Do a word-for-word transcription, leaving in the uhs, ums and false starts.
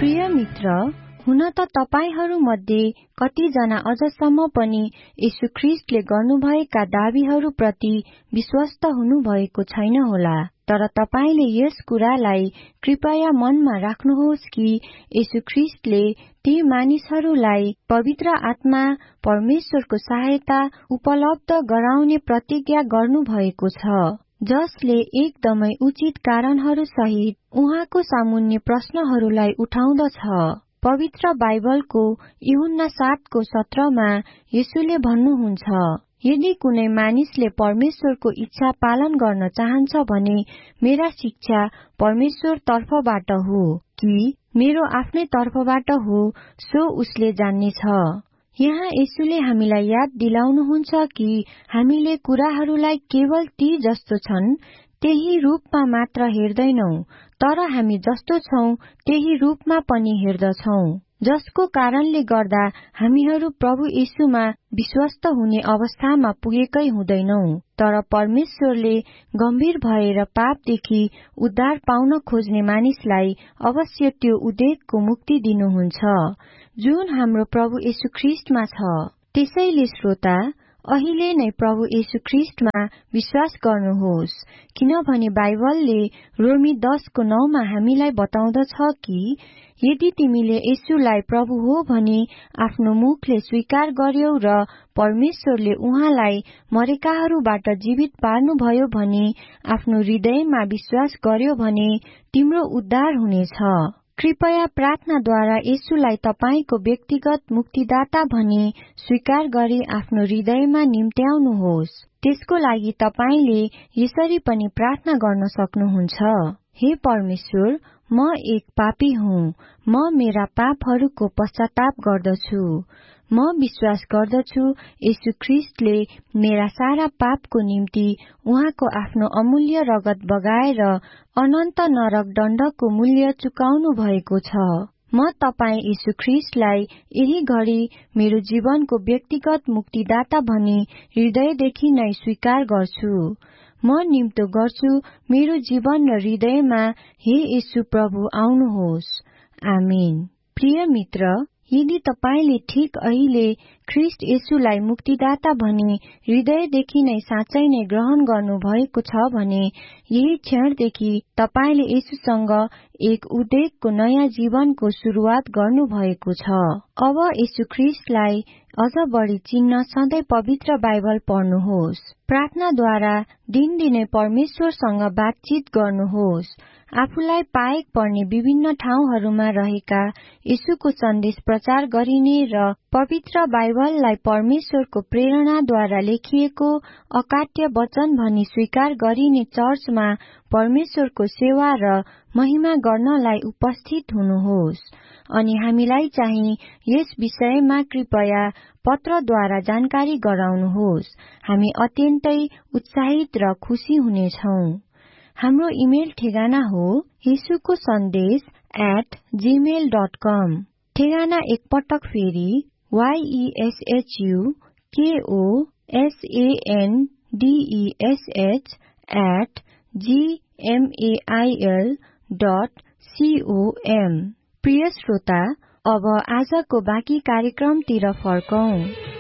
प्रिय मित्र, हुन त तपाईहरूमध्ये कतिजना अझसम्म पनि येशू ख्रीष्टले गर्नुभएका दाबीहरूप्रति विश्वस्त हुनुभएको छैन होला। तर तपाईले यस कुरालाई कृपया मनमा राख्नुहोस् कि येशू ख्रीष्टले ती मानिसहरूलाई पवित्र आत्मा परमेश्वरको सहायता उपलब्ध गराउने प्रतिज्ञा गर्नुभएको छ, जसले एकदमै उचित कारणहरू सहित उहाँको सामुन्ने प्रश्नहरूलाई उठाउँदछ। पवित्र बाइबलको यूहन्ना सातको सत्रमा येशूले भन्नुहुन्छ, यदि कुनै मानिसले परमेश्वरको इच्छा पालन गर्न चाहन्छ भने मेरा शिक्षा परमेश्वर तर्फबाट हो कि मेरो आफ्नै तर्फबाट हो सो उसले जान्नेछ। यहाँ येशूले हामीलाई याद दिलाउनुहुन्छ कि हामीले कुराहरूलाई केवल ती जस्तो छन् त्यही रूपमा मात्र हेर्दैनौं, तर हामी जस्तो छौं त्यही रूपमा पनि हेर्दछौं, जसको कारणले गर्दा हामीहरू प्रभु येशूमा विश्वस्त हुने अवस्थामा पुगेकै हुँदैनौं। तर परमेश्वरले गम्भीर भएर पापदेखि उद्धार पाउन खोज्ने मानिसलाई अवश्य त्यो उद्देकको मुक्ति दिनुहुन्छ, जुन हाम्रो प्रभु येशू ख्रीष्टमा छ। त्यसैले श्रोता, अहिले नै प्रभु येशू ख्रीष्टमा विश्वास गर्नुहोस्, किनभने बाइबलले रोमी दशको नौमा हामीलाई बताउँदछ कि यदि तिमीले येशूलाई प्रभु हो भनी आफ्नो मुखले स्वीकार गर्यौ र परमेश्वरले उहाँलाई मरेकाहरूबाट जीवित पार्नुभयो भनी आफ्नो हृदयमा विश्वास गर्यो भने तिम्रो उद्धार हुनेछ। कृपया प्रार्थनाद्वारा येशूलाई तपाईको व्यक्तिगत मुक्तिदाता भनी स्वीकार गरी आफ्नो हृदयमा निम्त्याउनुहोस्। त्यसको लागि तपाईले यसरी पनि प्रार्थना गर्न सक्नुहुन्छ, हे परमेश्वर, म एक पापी हुँ, म मेरा पापहरूको पश्चाताप गर्दछु। म विश्वास गर्दछु येशू ख्रीष्टले मेरा सारा पापको निम्ति उहाँको आफ्नो अमूल्य रगत बगाएर अनन्त नरक दण्डको मूल्य चुकाउनु भएको छ। म तपाईं येशू ख्रीष्टलाई यही घडी मेरो जीवनको व्यक्तिगत मुक्तिदाता भनी हृदयदेखि नै स्वीकार गर्छु। म निम्तो गर्छु मेरो जीवन र हृदयमा, हे येशू प्रभु आउनुहोस्। आमीन। प्रिय मित्र, यदि तपाईले ठिक अहिले ख्रीष्ट येशूलाई मुक्तिदाता भनी हृदयदेखि नै साँच्चै नै ग्रहण गर्नु भएको छ भने यही क्षणदेखि तपाईले येशूसँग एक उद्देकको नयाँ जीवनको सुरुवात गर्नु भएको छ। अब येशू ख्रीष्टलाई अझ बढी चिन्न सधैँ पवित्र बाइबल पढ्नुहोस्। प्रार्थनाद्वारा दिनदिनै परमेश्वरसँग बातचित गर्नुहोस्। आफूलाई पाएक पर्ने विभिन्न ठाउँहरूमा रहेका येशूको सन्देश प्रचार गरिने र पवित्र बाइबललाई परमेश्वरको प्रेरणाद्वारा लेखिएको अकाट्य वचन भनी स्वीकार गरिने चर्चमा परमेश्वरको सेवा र महिमा गर्नलाई उपस्थित हुनुहोस्। अनि हामीलाई चाहिँ यस विषयमा कृपया पत्रद्वारा जानकारी गराउनुहोस्। हामी अत्यन्तै उत्साहित र खुशी हुनेछौं। हाम्रो इमेल ठेगाना हो येशूको सन्देश एट जीमेल डट कम। ठेगाना एकपटक फेरि वाईएसएचयू केओ एसएनडीईएसएच एट जीएमएआईएल डट सीओएम। प्रिय श्रोता, अब आजको बाँकी कार्यक्रमतिर फर्कौं।